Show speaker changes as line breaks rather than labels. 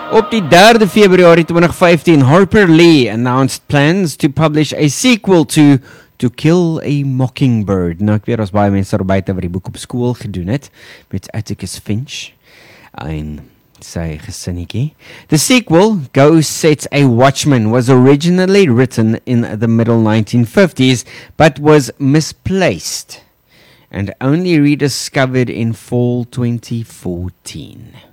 Op die 3de Februarie 2015, Harper Lee announced plans to publish a sequel to Kill a Mockingbird. Nou, ek weet ons baie mense daar buite wat die boek op skool gedoen het, met Atticus Finch en sy gesinnetjie. The sequel, Go Set a Watchman, was originally written in the middle 1950s, but was misplaced and only rediscovered in fall 2014.